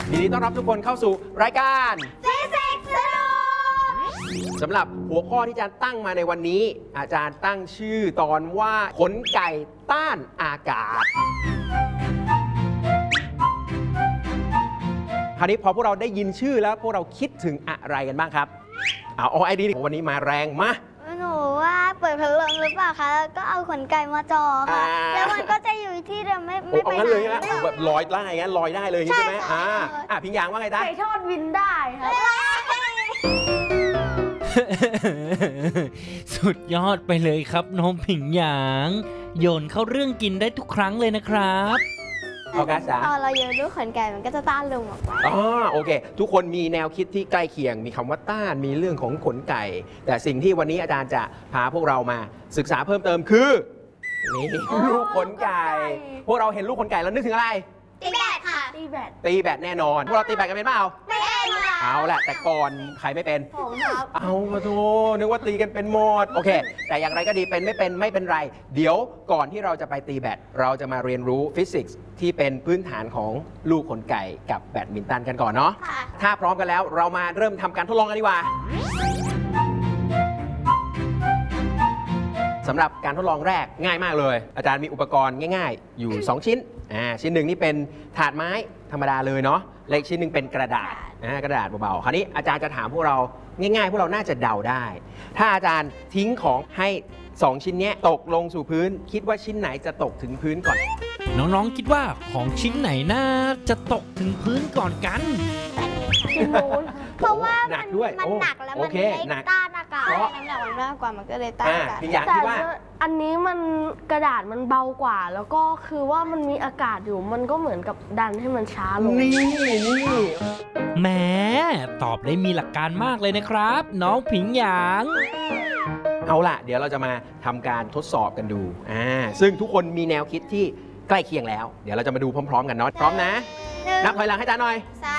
ยินดีต้อนรับทุกคนเข้าสู่รายการฟิสิกส์สนุกสำหรับหัวข้อที่อาจารย์ตั้งมาในวันนี้อาจารย์ตั้งชื่อตอนว่าขนไก่ต้านอากาศคราวนี้พอพวกเราได้ยินชื่อแล้วพวกเราคิดถึงอะไรกันบ้างครับเอาไอเดียวันนี้มาแรงมาหนูว่าเปิดพัดลมหรือเปล่าคะแล้วก็เอาขนไก่มาจ่อค่ะแล้วมันก็จะอยู่ที่เดิมไม่ไปไหนเลยนะแบบลอยได้ไงลอยได้เลยใช่ไหมพิงยางว่าไงจ๊ะไก่ทอดบินได้ค่ะสุดยอดไปเลยครับน้องผิงหยางโยนเข้าเรื่องกินได้ทุกครั้งเลยนะครับออกัสจ๋าตอนเราโยนลูกขนไก่มันก็จะต้านลมออกมาโอเคทุกคนมีแนวคิดที่ใกล้เคียงมีคำว่าต้านมีเรื่องของขนไก่แต่สิ่งที่วันนี้อาจารย์จะพาพวกเรามาศึกษาเพิ่มเติมคือนี่ลูกขนไก่พวกเราเห็นลูกขนไก่แล้วนึกถึงอะไรตีแบดค่ะตีแบดแน่นอนพวกเราตีแบดกันเป็นเปล่าไม่เป็นค่ะเอาแหละแต่ก่อนใครไม่เป็นผมครับเอาโธ่นึกว่าตีกันเป็นหมดโอเคแต่อย่างไรก็ดีเป็นไม่เป็นไรเดี๋ยวก่อนที่เราจะไปตีแบดเราจะมาเรียนรู้ฟิสิกส์ที่เป็นพื้นฐานของลูกขนไก่กับแบดมินตันกันก่อนเนาะถ้าพร้อมกันแล้วเรามาเริ่มทำการทดลองกันดีกว่าสำหรับการทดลองแรกง่ายมากเลยอาจารย์มีอุปกรณ์ง่ายๆอยู่2ชิ้นชิ้นหนึ่งนี่เป็นถาดไม้ธรรมดาเลยเนาะและอีกชิ้นหนึ่งเป็นกระดาษกระดาษเบาๆคราวนี้อาจารย์จะถามพวกเราง่ายๆพวกเราน่าจะเดาได้ถ้าอาจารย์ทิ้งของให้2ชิ้นนี้ตกลงสู่พื้นคิดว่าชิ้นไหนจะตกถึงพื้นก่อนน้องๆคิดว่าของชิ้นไหนน่าจะตกถึงพื้นก่อนกันเพราะว่ามันหนักแล้วมันเล็กต้านอากาศน้ำหนักมันมากกว่ามันก็เลยต้านอากาศแต่อันนี้มันกระดาษมันเบากว่าแล้วก็คือว่ามันมีอากาศอยู่มันก็เหมือนกับดันให้มันช้าลงนี่แหมตอบได้มีหลักการมากเลยนะครับน้องผิงหยางเอาล่ะเดี๋ยวเราจะมาทำการทดสอบกันดูซึ่งทุกคนมีแนวคิดที่ใกล้เคียงแล้วเดี๋ยวเราจะมาดูพร้อมๆกันเนาะพร้อมนะนับถอยหลังให้อาจารย์หน่อย